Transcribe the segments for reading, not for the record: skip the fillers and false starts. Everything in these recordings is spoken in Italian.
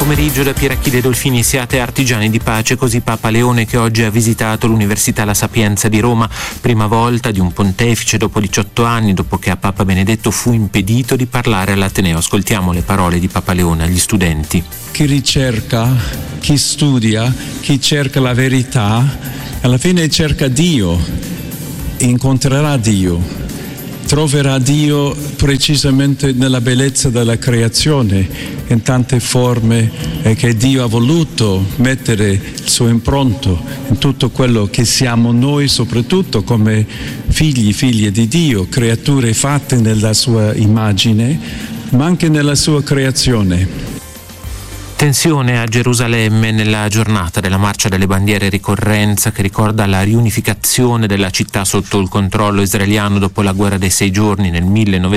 pomeriggio da Pier Achille Dolfini, siate artigiani di pace, così Papa Leone, che oggi ha visitato l'Università La Sapienza di Roma, prima volta di un pontefice dopo 18 anni, dopo che a Papa Benedetto fu impedito di parlare all'Ateneo. Ascoltiamo le parole di Papa Leone agli studenti. Chi ricerca, chi studia, chi cerca la verità, alla fine cerca Dio, incontrerà Dio. Troverà Dio precisamente nella bellezza della creazione, in tante forme che Dio ha voluto mettere il suo impronto in tutto quello che siamo noi, soprattutto come figlie di Dio, creature fatte nella sua immagine, ma anche nella sua creazione. Tensione a Gerusalemme nella giornata della Marcia delle Bandiere, ricorrenza che ricorda la riunificazione della città sotto il controllo israeliano dopo la guerra dei 6 giorni nel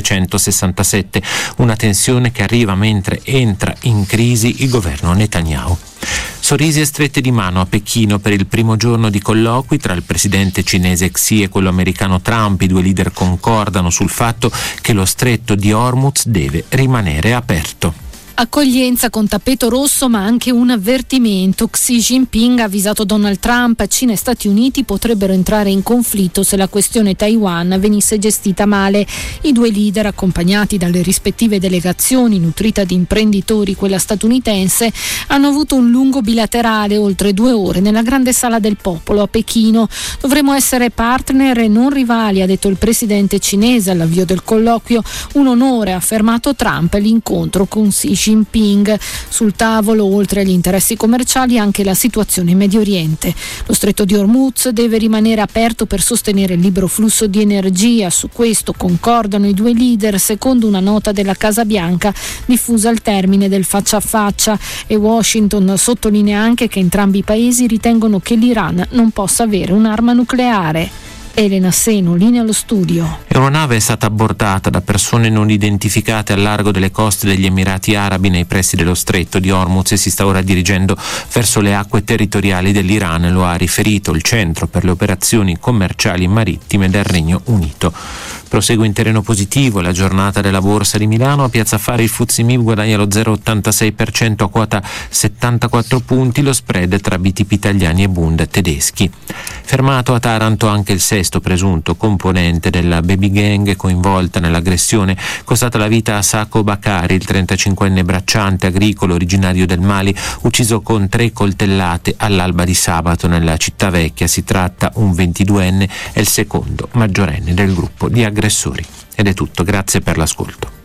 1967, una tensione che arriva mentre entra in crisi il governo Netanyahu. Sorrisi e strette di mano a Pechino per il primo giorno di colloqui tra il presidente cinese Xi e quello americano Trump. I due leader concordano sul fatto che lo stretto di Hormuz deve rimanere aperto. Accoglienza con tappeto rosso, ma anche un avvertimento. Xi Jinping ha avvisato Donald Trump: Cina e Stati Uniti potrebbero entrare in conflitto se la questione Taiwan venisse gestita male. I due leader, accompagnati dalle rispettive delegazioni, nutrita di imprenditori, quella statunitense, hanno avuto un lungo bilaterale oltre 2 ore nella grande sala del popolo a Pechino. Dovremo essere partner e non rivali, ha detto il presidente cinese all'avvio del colloquio. Un onore, ha affermato Trump, l'incontro con Xi Jinping. Sul tavolo, oltre agli interessi commerciali, anche la situazione in Medio Oriente. Lo stretto di Hormuz deve rimanere aperto per sostenere il libero flusso di energia. Su questo concordano i due leader, secondo una nota della Casa Bianca diffusa al termine del faccia a faccia, e Washington sottolinea anche che entrambi i paesi ritengono che l'Iran non possa avere un'arma nucleare. Elena Seno, linea allo studio. L'aeronave è stata abbordata da persone non identificate al largo delle coste degli Emirati Arabi nei pressi dello stretto di Hormuz e si sta ora dirigendo verso le acque territoriali dell'Iran, lo ha riferito il Centro per le operazioni commerciali marittime del Regno Unito. Prosegue in terreno positivo la giornata della Borsa di Milano. A Piazza Affari il FTSE MIB guadagna lo 0,86% a quota 74 punti, lo spread tra BTP italiani e Bund tedeschi. Fermato a Taranto anche il sesto presunto componente della baby gang coinvolta nell'aggressione costata la vita a Sacco Bakari, il 35enne bracciante agricolo originario del Mali, ucciso con 3 coltellate all'alba di sabato nella città vecchia. Si tratta un 22enne e il secondo maggiorenne del gruppo di aggressori. Ed è tutto, grazie per l'ascolto.